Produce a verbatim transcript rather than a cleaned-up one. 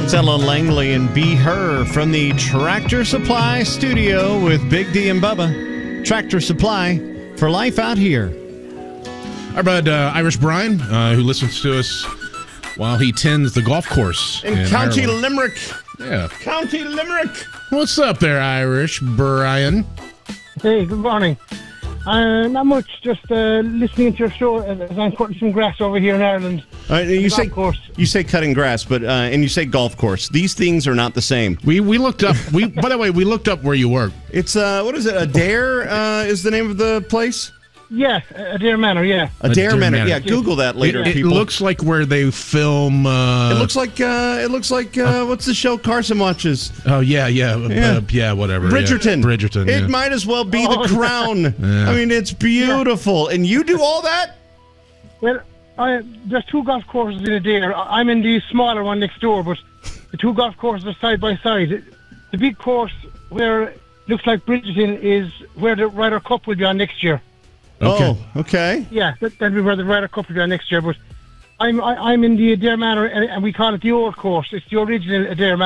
It's Ella Langley and Be Her from the Tractor Supply studio with Big D and Bubba. Tractor Supply for life out here. Our bud uh, Irish Brian, uh, who listens to us while he tends the golf course in, in County Ireland. Limerick. Yeah. County Limerick. What's up there, Irish Brian? Hey, good morning. Uh, not much, just uh, listening to your show as I'm cutting some grass over here in Ireland. Uh, you say course. you say cutting grass, but uh, and you say golf course. These things are not the same. We we looked up. We by the way, we looked up where you work. It's uh, what is it? Adair uh, is the name of the place. Yeah, Adair Manor, yeah. Adair Manor, yeah. Google that later, it, it people. It looks like where they film... Uh, it looks like, uh, it looks like uh, what's the show Carson watches? Oh, yeah, yeah. Yeah, uh, yeah whatever. Bridgerton. Yeah. Bridgerton, It yeah. might as well be oh, The Crown. Yeah. I mean, it's beautiful. Yeah. And you do all that? Well, I, there's two golf courses in Adair. I'm in the smaller one next door, but the two golf courses are side by side. The big course where it looks like Bridgerton is where the Ryder Cup will be on next year. Okay. Oh, okay. Yeah, that, that'll be where the Ryder Cup will be on next year. But I'm I, I'm in the Adair Manor, and, and we call it the old course. It's the original Adair Manor.